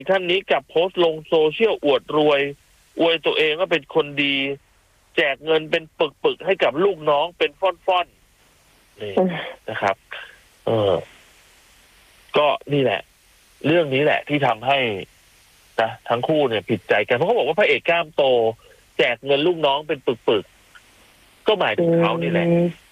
ท่านนี้กับโพสต์ลงโซเชียลอวดรวยอวยตัวเองว่าเป็นคนดีแจกเงินเป็นปึกๆให้กับลูกน้องเป็นฟ่อนๆนี่นะครับก็นี่แหละเรื่องนี้แหละที่ทำให้นะทั้งคู่เนี่ยผิดใจกันเพราะเขาบอกว่าพระเอกกล้ามโตแจกเงินลูกน้องเป็นปึกๆก็หมายถึงเขานี่แหละ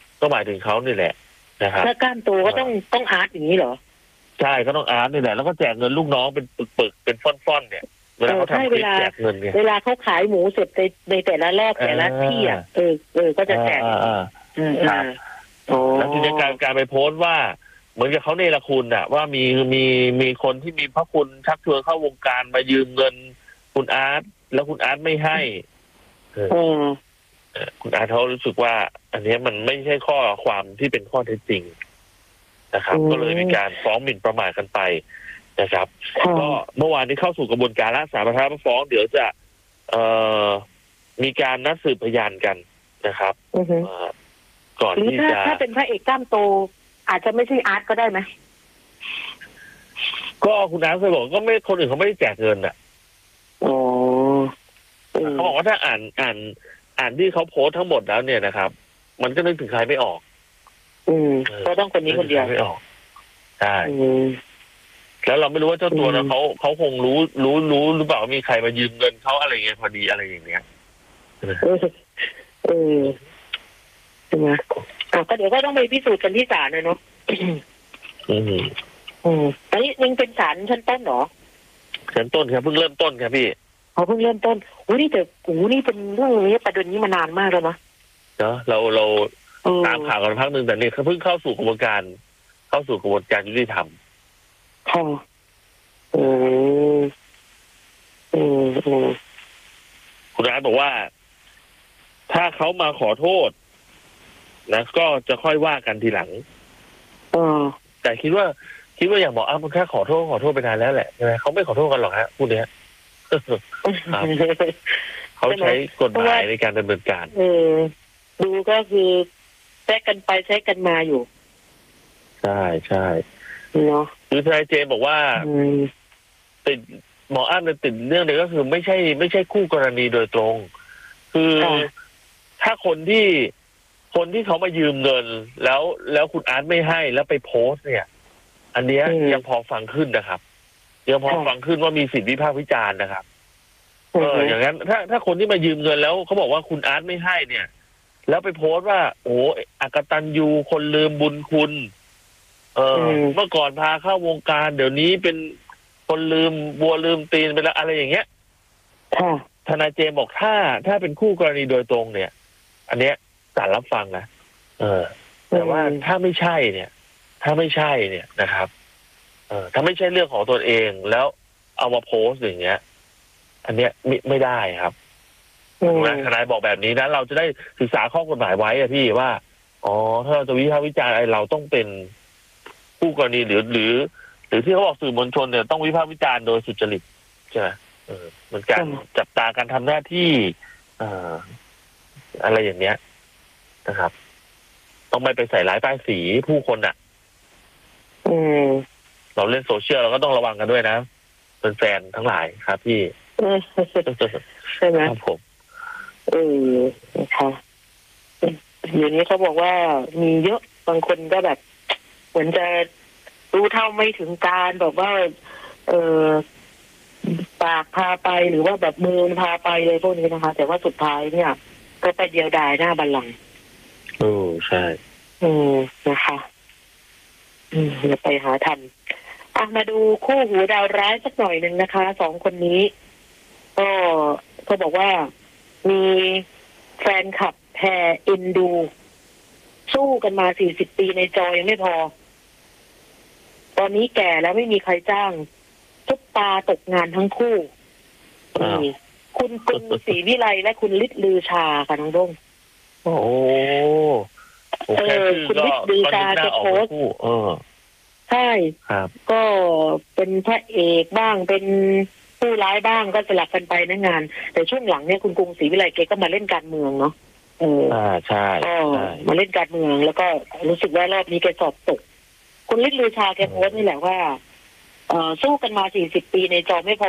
นะครับถ้ากล้ามโตก็ต้องอาร์ตอย่างนี้เหรอใช่ก็ต้องอาร์ตนี่แหละแล้วก็แจกเงินลูกน้องเป็นปึกๆเป็นฟ่อนๆเนี่ยเวลาเขาทำคลิปแจกเงินเนี่ยเวลาเขาขายหมูเสร็จในแต่ละรอบแต่ละที่อ่ะก็จะแจกครับแล้วทีนี้การไปโพสต์ว่าเหมือนกับเขาเนรคุณอ่ะว่ามีคนที่มีพระคุณชักชวนเข้าวงการมายืมเงินคุณอาร์ตแล้วคุณอาร์ตไม่ให้คุณอาร์ตเขารู้สึกว่าอันนี้มันไม่ใช่ข้อความที่เป็นข้อเท็จจริงนะครับก็เลยมีการฟ้องหมิ่นประมาทกันไปนะครับก็เมื่อวานนี้เข้าสู่กระบวนการสารพัดฟ้องเดี๋ยวจะมีการนัดสืบพยานกันนะครับก่อนที่จะถ้าเป็นพระเอกกล้ามโตอาจจะไม่ใช่อาร์ตก็ได้ไหมก็คุณอาร์ตเคยบอกก็ไม่คนอื่นเขาไม่ได้แจกเงินอ่ะเขาบอกว่าถ้าอ่านที่เขาโพสทั้งหมดแล้วเนี่ยนะครับมันก็นึกถึงใครไม่ออกก็ต้องคนนี้คนเดียวไม่ออกใช่แล้วเราไม่รู้ว่าเจ้าตัวนะเขาคงรู้หรือเปล่ามีใครมายืมเงินเขาอะไรเงี้ยพอดีอะไรอย่างเงี้ยใช่ไหมก็เดี๋ยวก็ต้องไปพิสูจน์กันที่ศาลนะเนาะอันนี้ยังเป็นศาลชั้นต้นเหรอชั้นต้นครับเพิ่งเริ่มต้นครับพี่เพิ่งเริ่มต้นนี่แต่นี่เป็นเรื่องนี้ประเด็นนี้มานานมากแล้วนะเนาะเราตามข่าวกันพักนึงแต่นี่เขาเพิ่งเข้าสู่กระบวนการยุติธรรมค่ะคุณอาร์ตบอกว่าถ้าเขามาขอโทษนะก็จะค่อยว่ากันทีหลังแต่คิดว่าอย่างบอกมันแค่ขอโทษไปนานแล้วแหละใช่ไหมเขาไม่ขอโทษกันหรอกฮะพูดเนี้ยเขาใช้กฎหมายในการดำเนินการดูก็คือแซกกันไปแซกกันมาอยู่ใช่เนาะคือทนายเจมบอกว่าติดหมออ้ำเนี่ยติดเรื่องนึงก็คือไม่ใช่คู่กรณีโดยตรงคือถ้าคนที่เขามายืมเงินแล้วคุณอาร์ตไม่ให้แล้วไปโพสต์เนี่ยอันเนี้ยยังพอฟังขึ้นนะครับยังพอฟังขึ้นว่ามีสิทธิวิพากษ์วิจารณ์นะครับอย่างนั้นถ้าคนที่มายืมเงินแล้วเขาบอกว่าคุณอาร์ตไม่ให้เนี่ยแล้วไปโพสต์ว่าโอ้อกตัญญูคนลืมบุญคุณเมื่อก่อนพาเข้าวงการเดี๋ยวนี้เป็นคนลืมบัวลืมตีนไปแล้วอะไรอย่างเงี้ยทนายเจมบอกถ้าเป็นคู่กรณีโดยตรงเนี่ยอันเนี้ยศาลรับฟังนะแต่ว่าถ้าไม่ใช่เนี่ยนะครับถ้าไม่ใช่เรื่องของตัวเองแล้วเอามาโพสต์อย่างเงี้ยอันเนี้ยไม่ได้ครับทนายบอกแบบนี้นะเราจะได้ศึกษาข้อกฎหมายไว้อะพี่ว่าถ้าเราจะวิพากษ์วิจารณ์อะไรเราต้องเป็นคู่กรณีหรือที่เขาบอกสื่อมวลชนเนี่ยต้องวิพากษ์วิจารณ์โดยสุจริตใช่ไหมเหมือนการจับตาการทำหน้าที่อะไรอย่างเนี้ยนะครับต้องไม่ไปใส่ร้ายป้ายสีผู้คนอ่ะเราเล่นโซเชียลเราก็ต้องระวังกันด้วยนะเป็นแฟนทั้งหลายครับพี่ใช่ไหมครับผมนะคะอย่างนี้เขาบอกว่ามีเยอะบางคนก็แบบเหมือนจะรู้เท่าไม่ถึงการแบบว่าปากพาไปหรือว่าแบบมือพาไปเลยพวกนี้นะคะแต่ว่าสุดท้ายเนี่ยก็ไปเดียวดายหน้าบัลลังก์ใช่นะคะอย่าไปหาทำมาดูคู่หูดาวร้ายสักหน่อยหนึ่งนะคะสองคนนี้ก็บอกว่ามีแฟนคลับแห่เอ็นดูสู้กันมา40 ปีในจอยังไม่พอตอนนี้แก่แล้วไม่มีใครจ้างซุปตาตกงานทั้งคู่คุณกรุงศรีวิไลและคุณฤทธิ์ลือชาค่ะน้องด้งคุณฤทธิ์ลือชาจะโพสต์ใช่ก็เป็นพระเอกบ้างเป็นผู้ร้ายบ้างก็สลับกันไปในงานแต่ช่วงหลังเนี่ยคุณกรุงศรีวิไลแกก็มาเล่นการเมืองเนาะใช่มาเล่นการเมืองแล้วก็รู้สึกว่ารอบนี้แกสอบตกคุณฤทธิ์ลือชาแกโพสต์นี่แหละว่าสู้กันมา40 ปีในจอไม่พอ